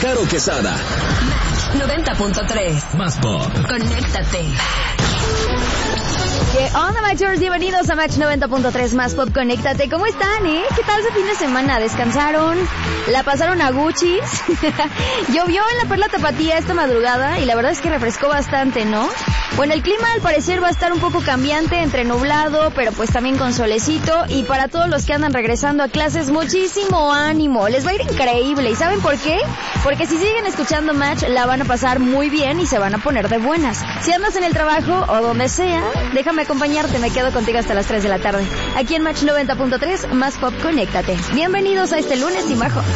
Caro Quesada. Match 90.3. Más pop. Conéctate. ¿Qué onda, Matchers? Bienvenidos a Match 90.3 Más Pop, conéctate. ¿Cómo están, ¿Qué tal su fin de semana? ¿Descansaron? ¿La pasaron a Gucci? Llovió en la Perla Tapatía esta madrugada y la verdad es que refrescó bastante, ¿no? Bueno, el clima al parecer va a estar un poco cambiante, entre nublado, pero pues también con solecito. Y para todos los que andan regresando a clases, muchísimo ánimo. Les va a ir increíble. ¿Y saben por qué? Porque si siguen escuchando Match, la van a pasar muy bien y se van a poner de buenas. Si andas en el trabajo o donde sea, déjame acompañarte, me quedo contigo hasta las 3 de la tarde. Aquí en Match 90.3, Más Pop, conéctate. Bienvenidos a este lunes y majo.